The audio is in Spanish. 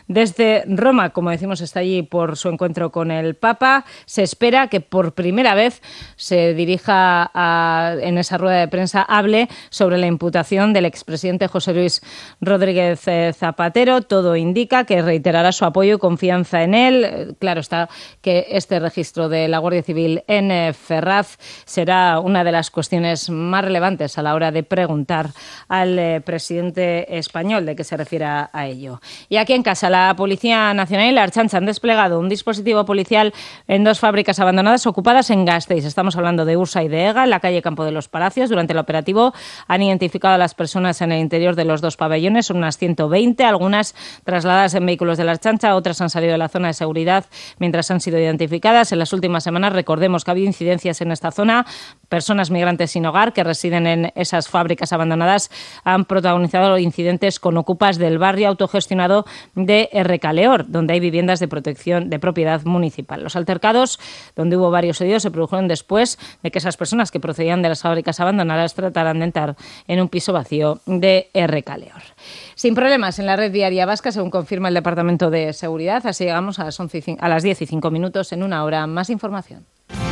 Desde Roma, como decimos, está allí por su encuentro con el Papa. Se espera que por primera vez se dirija en esa rueda de prensa, hable sobre la imputación del expresidente José Luis Rodríguez Zapatero. Todo indica que reiterará su apoyo y confianza en él. Claro está que este registro de la Guardia Civil en Ferraz será una de las cuestiones más relevantes a la hora de preguntar al presidente español de qué se refiere a ello. Y aquí en casa, la Policía Nacional y la Ertzaintza han desplegado un dispositivo policial en 2 fábricas abandonadas ocupadas en Gasteiz. Estamos hablando de Ursa y de Ega, en la calle Campo de los Palacios. Durante el operativo han identificado a las personas en el interior de los 2 pabellones, son unas 120, algunas trasladadas en vehículos de la Ertzaintza, otras han salido de la zona de seguridad mientras han sido identificadas. En las últimas semanas, recordemos que ha habido incidencias en esta zona. Personas migrantes sin hogar que residen en esas fábricas abandonadas han protagonizado incidentes con ocupas del barrio autogestionado de Errekaleor, donde hay viviendas de protección de propiedad municipal. Los altercados, donde hubo varios heridos, se produjeron después de que esas personas que procedían de las fábricas abandonadas trataran de entrar en un piso vacío de Errekaleor. Sin problemas en la red viaria vasca, según confirma el Departamento de Seguridad. Así llegamos a las 10:05 en una hora. Más información.